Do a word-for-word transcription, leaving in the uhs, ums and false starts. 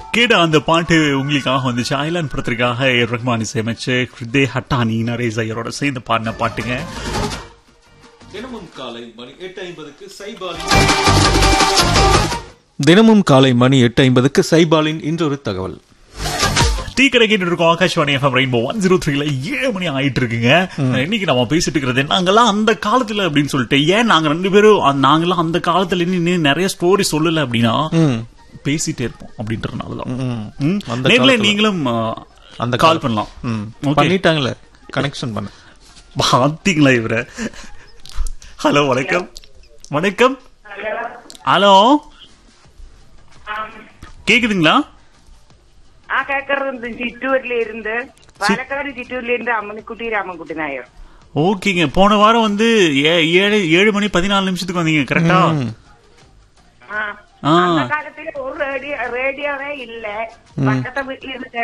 கேட அந்த பாட்டு உங்களுக்காக வந்துச்சு. ஐலாண்ட் படத்திற்காக ரஹ்மான் இசையமைச்சு ஹிருதே ஹட்டானி நரேஷ் ஐயரோட சேர்ந்து பாடின பாட்டுங்க. தினமும் காலை மணி எட்டு ஐம்பதுக்கு சைபாலின் தினமும் காலை மணி எட்டு ஐம்பதுக்கு சைபாலின் இன்றொரு தகவல். டீ கடை கேட்டு இருக்கோம். Akashvani FM rainbow one zero த்ரீல ஏழு மணி ஆயிட்டு இருக்குங்க. இன்னைக்கு நம்ம பேசிட்டு இருக்கிறது நாங்கெல்லாம் அந்த காலத்துல அப்படின்னு சொல்லிட்டு, ஏன் நாங்க ரெண்டு பேரும் நாங்கெல்லாம் அந்த காலத்துல இன்னும் நிறைய ஸ்டோரி சொல்லல அப்படின்னா பேசிட்டே இருப்போம் அப்படின்றதுனாலதான். நேர்ல நீங்களும் அந்த கால் பண்ணலாம். பண்ணிட்டாங்களே கனெக்ஷன் பண்ண பாத்தீங்களா இவர. ஹலோ வணக்கம். வணக்கம். ஹலோ கேக்குதுங்களா? சிற்றூர்ல இருந்து பாலக்காடு சிற்றூர்ல இருந்து அம்மனிக்குட்டி ராமன்குட்டி நாயர். ஓகேங்க. போன வாரம் வந்து ஏழு ஏழு மணி பதினாலு நிமிஷத்துக்கு வந்தீங்க கரெக்டா? அந்த காலத்துல ஒரு ரேடியோ ரேடியோவே இல்ல. பக்கத்து வீட்டுல இருந்து